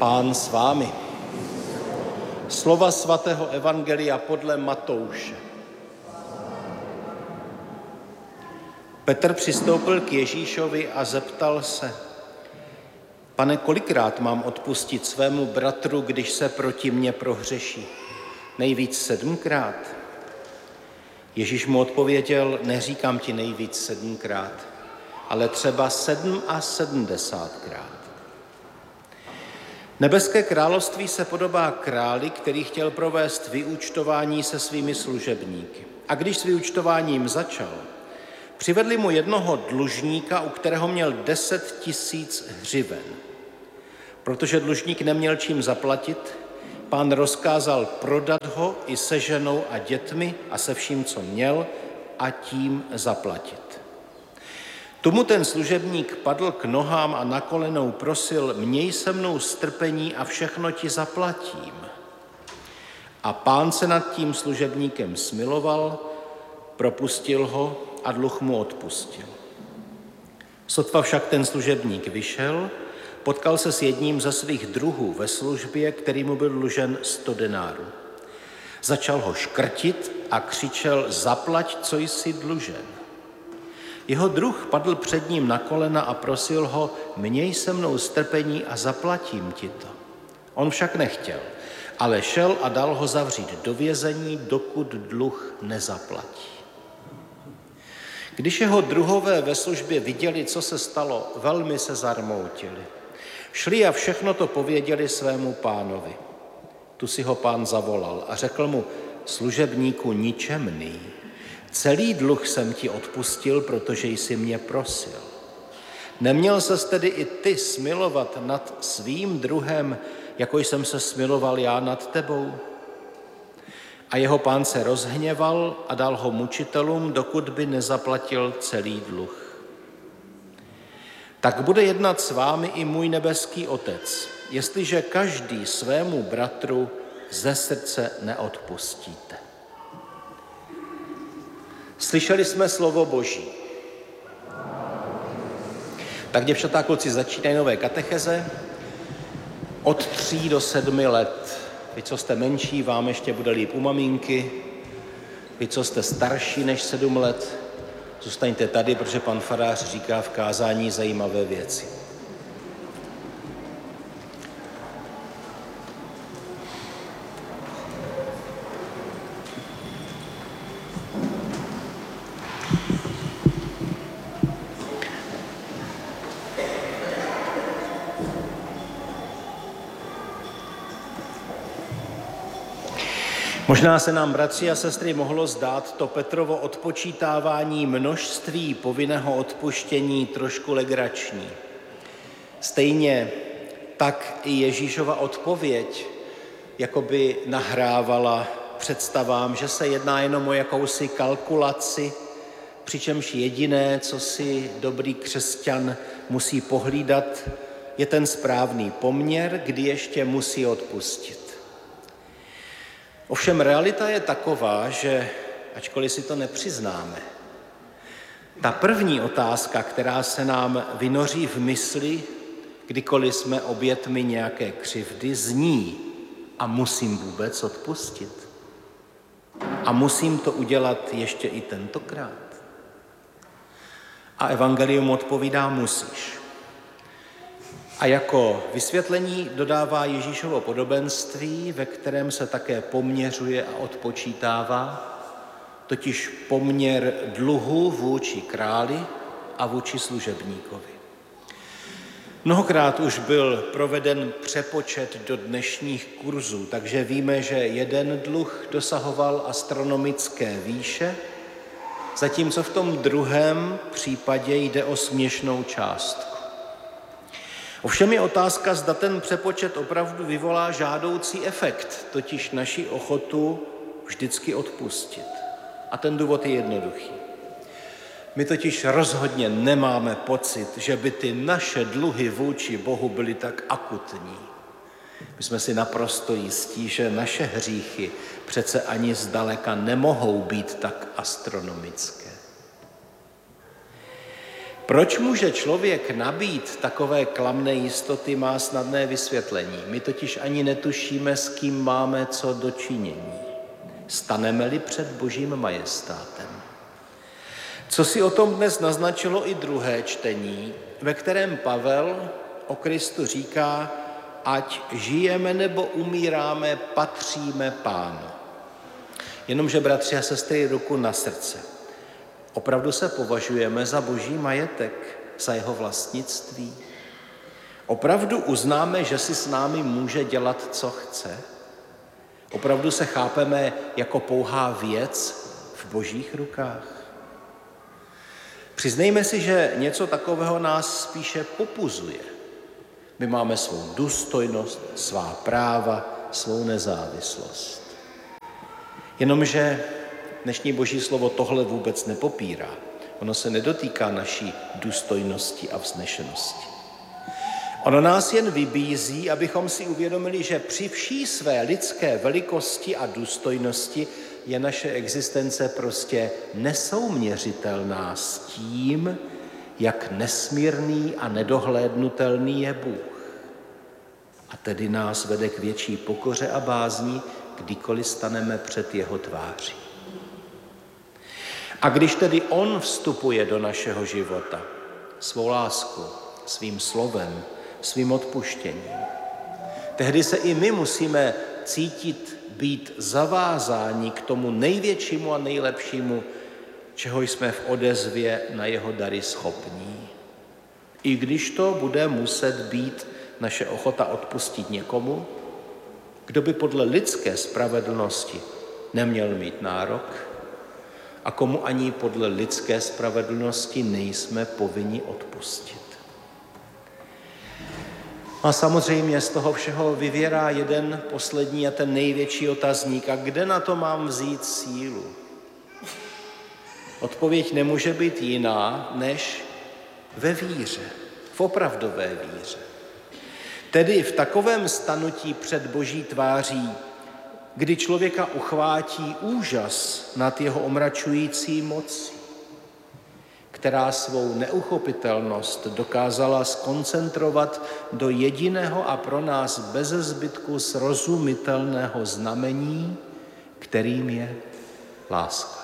Pán s vámi. Slova svatého evangelia podle Matouše. Petr přistoupil k Ježíšovi a zeptal se: Pane, kolikrát mám odpustit svému bratru, když se proti mně prohřeší? Nejvíc 7krát? Ježíš mu odpověděl: Neříkám ti nejvíc 7krát, ale třeba 77krát. Nebeské království se podobá králi, který chtěl provést vyúčtování se svými služebníky. A když s vyúčtováním začal, přivedli mu jednoho dlužníka, u kterého měl 10 000 hřiven. Protože dlužník neměl čím zaplatit, pán rozkázal prodat ho i se ženou a dětmi a se vším, co měl, a tím zaplatit. Tomu ten služebník padl k nohám a na kolenou prosil: Měj se mnou strpení a všechno ti zaplatím. A pán se nad tím služebníkem smiloval, propustil ho a dluh mu odpustil. Sotva však ten služebník vyšel, potkal se s jedním ze svých druhů ve službě, který mu byl dlužen 100 denárů. Začal ho škrtit a křičel: Zaplať, co jsi dlužen. Jeho druh padl před ním na kolena a prosil ho: Měj se mnou strpení a zaplatím ti to. On však nechtěl, ale šel a dal ho zavřít do vězení, dokud dluh nezaplatí. Když jeho druhové ve službě viděli, co se stalo, velmi se zarmoutili. Šli a všechno to pověděli svému pánovi. Tu si ho pán zavolal a řekl mu: Služebníku ničemný, celý dluh jsem ti odpustil, protože jsi mě prosil. Neměl ses tedy i ty smilovat nad svým druhem, jako jsem se smiloval já nad tebou? A jeho pán se rozhněval a dal ho mučitelům, dokud by nezaplatil celý dluh. Tak bude jednat s vámi i můj nebeský Otec, jestliže každý svému bratru ze srdce neodpustíte. Slyšeli jsme slovo Boží. Tak děvčata a kluci, začínají nové katecheze od 3 do 7 let. Vy, co jste menší, vám ještě bude líp u maminky. Vy, co jste starší než 7 let, zůstaňte tady, protože pan farář říká v kázání zajímavé věci. Možná se nám, bratři a sestry, mohlo zdát to Petrovo odpočítávání množství povinného odpuštění trošku legrační. Stejně tak i Ježíšova odpověď jakoby nahrávala představám, že se jedná jenom o jakousi kalkulaci, přičemž jediné, co si dobrý křesťan musí pohlídat, je ten správný poměr, kdy ještě musí odpustit. Ovšem realita je taková, že ačkoliv si to nepřiznáme, ta první otázka, která se nám vynoří v mysli, kdykoliv jsme obětmi nějaké křivdy, zní: a musím vůbec odpustit? A musím to udělat ještě i tentokrát? A evangelium odpovídá: musíš. A jako vysvětlení dodává Ježíšovo podobenství, ve kterém se také poměřuje a odpočítává, totiž poměr dluhu vůči králi a vůči služebníkovi. Mnohokrát už byl proveden přepočet do dnešních kurzů, takže víme, že jeden dluh dosahoval astronomické výše, zatímco v tom druhém případě jde o směšnou částku. Ovšem je otázka, zda ten přepočet opravdu vyvolá žádoucí efekt, totiž naši ochotu vždycky odpustit. A ten důvod je jednoduchý. My totiž rozhodně nemáme pocit, že by ty naše dluhy vůči Bohu byly tak akutní. My jsme si naprosto jistí, že naše hříchy přece ani zdaleka nemohou být tak astronomické. Proč může člověk nabýt takové klamné jistoty, má snadné vysvětlení. My totiž ani netušíme, s kým máme co dočinění. Staneme-li před Božím majestátem. Co si o tom dnes naznačilo i druhé čtení, ve kterém Pavel o Kristu říká, ať žijeme nebo umíráme, patříme Pánu. Jenomže, bratři a sestry, ruku na srdce. Opravdu se považujeme za Boží majetek, za jeho vlastnictví? Opravdu uznáme, že si s námi může dělat, co chce? Opravdu se chápeme jako pouhá věc v Božích rukách? Přiznejme si, že něco takového nás spíše popuzuje. My máme svou důstojnost, svá práva, svou nezávislost. Jenomže dnešní Boží slovo tohle vůbec nepopírá. Ono se nedotýká naší důstojnosti a vznešenosti. Ono nás jen vybízí, abychom si uvědomili, že při vší své lidské velikosti a důstojnosti je naše existence prostě nesouměřitelná s tím, jak nesmírný a nedohlédnutelný je Bůh. A tedy nás vede k větší pokoře a bázni, kdykoliv staneme před jeho tváří. A když tedy on vstupuje do našeho života svou láskou, svým slovem, svým odpuštěním, tehdy se i my musíme cítit být zavázáni k tomu největšímu a nejlepšímu, čeho jsme v odezvě na jeho dary schopní. I když to bude muset být naše ochota odpustit někomu, kdo by podle lidské spravedlnosti neměl mít nárok a komu ani podle lidské spravedlnosti nejsme povinni odpustit. A samozřejmě z toho všeho vyvěrá jeden poslední a ten největší otazník. A kde na to mám vzít sílu? Odpověď nemůže být jiná, než ve víře, v opravdové víře. Tedy v takovém stanutí před Boží tváří, kdy člověka uchvátí úžas nad jeho omračující mocí, která svou neuchopitelnost dokázala skoncentrovat do jediného a pro nás beze zbytku srozumitelného znamení, kterým je láska.